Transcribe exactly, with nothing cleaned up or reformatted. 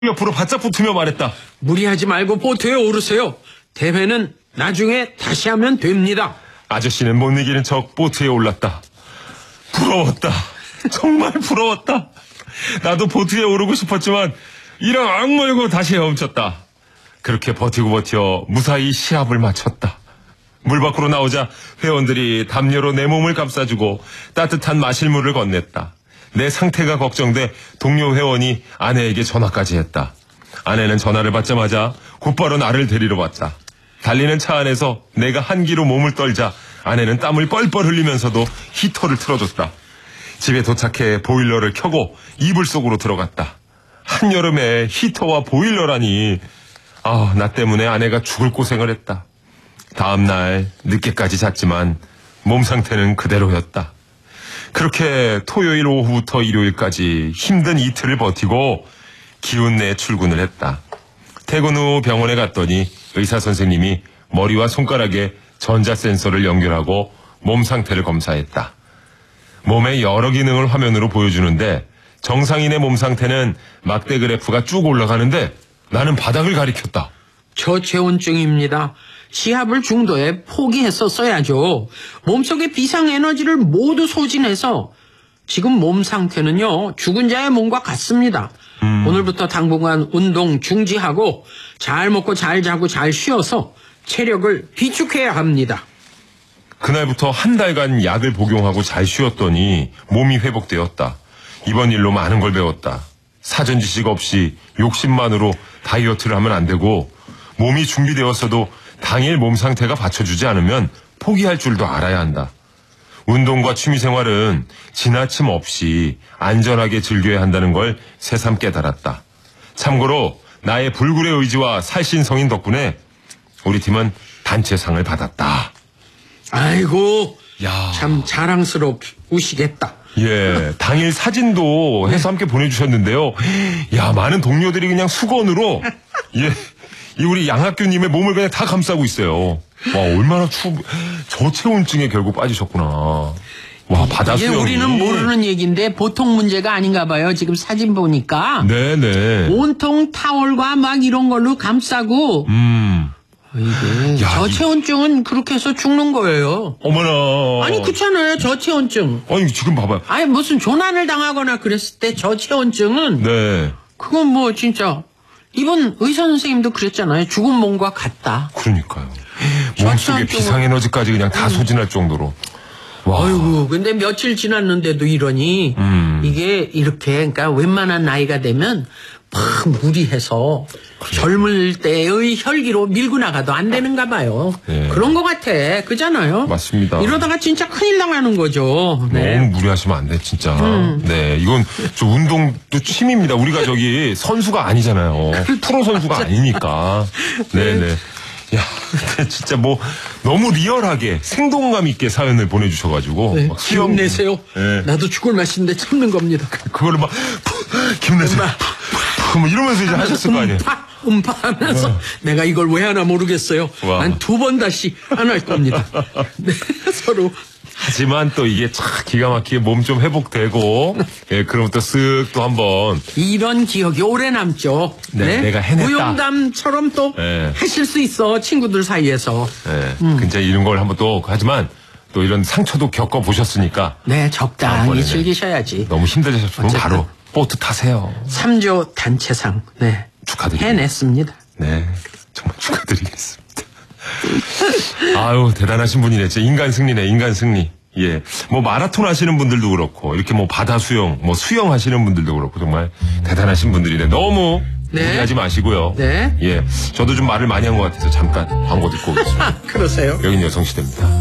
옆으로 바짝 붙으며 말했다. 무리하지 말고 보트에 오르세요. 대회는 나중에 다시 하면 됩니다. 아저씨는 못 이기는 척 보트에 올랐다. 부러웠다. 정말 부러웠다. 나도 보트에 오르고 싶었지만 이랑 악물고 다시 헤엄쳤다. 그렇게 버티고 버텨 무사히 시합을 마쳤다. 물 밖으로 나오자 회원들이 담요로 내 몸을 감싸주고 따뜻한 마실 물을 건넸다. 내 상태가 걱정돼 동료 회원이 아내에게 전화까지 했다. 아내는 전화를 받자마자 곧바로 나를 데리러 왔다. 달리는 차 안에서 내가 한기로 몸을 떨자 아내는 땀을 뻘뻘 흘리면서도 히터를 틀어줬다. 집에 도착해 보일러를 켜고 이불 속으로 들어갔다. 한여름에 히터와 보일러라니. 아, 나 때문에 아내가 죽을 고생을 했다. 다음 날 늦게까지 잤지만 몸 상태는 그대로였다. 그렇게 토요일 오후부터 일요일까지 힘든 이틀을 버티고 기운내 출근을 했다. 퇴근 후 병원에 갔더니 의사 선생님이 머리와 손가락에 전자센서를 연결하고 몸 상태를 검사했다. 몸의 여러 기능을 화면으로 보여주는데 정상인의 몸 상태는 막대 그래프가 쭉 올라가는데 나는 바닥을 가리켰다. 저체온증입니다. 시합을 중도에 포기했었어야죠. 몸속의 비상에너지를 모두 소진해서 지금 몸 상태는요, 죽은 자의 몸과 같습니다. 음. 오늘부터 당분간 운동 중지하고 잘 먹고 잘 자고 잘 쉬어서 체력을 비축해야 합니다. 그날부터 한 달간 약을 복용하고 잘 쉬었더니 몸이 회복되었다. 이번 일로 많은 걸 배웠다. 사전 지식 없이 욕심만으로 다이어트를 하면 안 되고 몸이 준비되었어도 당일 몸 상태가 받쳐주지 않으면 포기할 줄도 알아야 한다. 운동과 취미생활은 지나침 없이 안전하게 즐겨야 한다는 걸 새삼 깨달았다. 참고로 나의 불굴의 의지와 살신성인 덕분에 우리 팀은 단체상을 받았다. 아이고, 야. 참 자랑스러우시겠다. 예, 당일 사진도 해서 함께 보내주셨는데요. 야, 많은 동료들이 그냥 수건으로 예, 이 우리 양학규님의 몸을 그냥 다 감싸고 있어요. 와, 얼마나 추 저체온증에 결국 빠지셨구나. 와, 바다 수영이. 우리는 모르는 얘기인데 보통 문제가 아닌가 봐요. 지금 사진 보니까. 네네. 온통 타월과 막 이런 걸로 감싸고. 음. 이게 저체온증은 그렇게 해서 죽는 거예요. 어머나. 아니 그렇잖아요. 저체온증. 아니 지금 봐봐요. 아니 무슨 조난을 당하거나 그랬을 때 저체온증은 네. 그건 뭐 진짜 이번 의사 선생님도 그랬잖아요. 죽은 몸과 같다. 그러니까요. 몸속에 비상에너지까지 그냥 다 소진할 정도로. 와. 아이고, 근데 며칠 지났는데도 이러니 음. 이게 이렇게 그러니까 웬만한 나이가 되면 막 무리해서 그래. 젊을 때의 혈기로 밀고 나가도 안 되는가 봐요. 네. 그런 것 같아. 그잖아요. 맞습니다. 이러다가 진짜 큰일 나가는 거죠. 네. 너무 무리하시면 안 돼, 진짜. 음. 네, 이건 저 운동도 취미입니다. 우리가 저기 선수가 아니잖아요. 프로 선수가 아니니까. 네네. 네. 야, 진짜 뭐 너무 리얼하게 생동감 있게 사연을 보내주셔가지고 네, 막 기운 내세요. 네. 나도 죽을 맛인데 참는 겁니다. 그거를 막 기운 내세요. 뭐 이러면서 이제 하셨을 거 아니에요. 음파, 음파 하면서 어. 내가 이걸 왜 하나 모르겠어요. 한 두 번 다시 안 할 겁니다. 네, 서로. 하지만 또 이게 참 기가 막히게 몸 좀 회복되고 예, 그럼 또 쓱 또 한번 이런 기억이 오래 남죠. 네, 네? 내가 해냈다. 무용담처럼 또 네. 하실 수 있어 친구들 사이에서. 네, 음. 굉장히 이런 걸 한번 또 하지만 또 이런 상처도 겪어 보셨으니까. 네, 적당히 즐기셔야지. 너무 힘들으셨으면 바로 보트 타세요. 삼 조 단체상 네 축하드립니다. 해냈습니다. 네, 정말 축하드리겠습니다. 아유, 대단하신 분이네. 진짜 인간 승리네, 인간 승리. 예. 뭐 마라톤 하시는 분들도 그렇고, 이렇게 뭐 바다 수영, 뭐 수영 하시는 분들도 그렇고, 정말 대단하신 분들이네. 너무 네. 무리하지 마시고요. 네. 예. 저도 좀 말을 많이 한 것 같아서 잠깐 광고 듣고 오겠습니다. 그러세요. 여긴 여성시대입니다.